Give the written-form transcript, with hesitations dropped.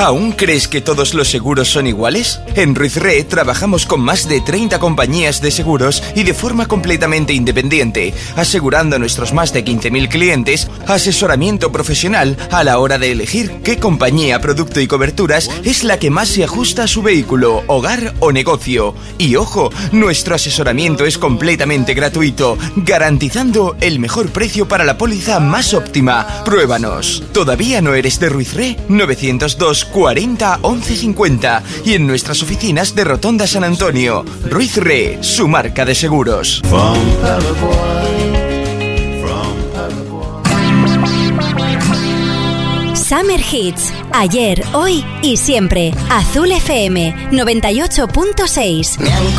¿Aún crees que todos los seguros son iguales? En Ruiz Re trabajamos con más de 30 compañías de seguros y de forma completamente independiente, asegurando a nuestros más de 15.000 clientes asesoramiento profesional a la hora de elegir qué compañía, producto y coberturas es la que más se ajusta a su vehículo, hogar o negocio. Y ojo, nuestro asesoramiento es completamente gratuito, garantizando el mejor precio para la póliza más óptima. Pruébanos. ¿Todavía no eres de Ruiz Re? 902 40 11 50 y en nuestras oficinas de Rotonda San Antonio. Ruiz Re, su marca de seguros. Summer Hits, ayer, hoy y siempre. Azul FM 98.6.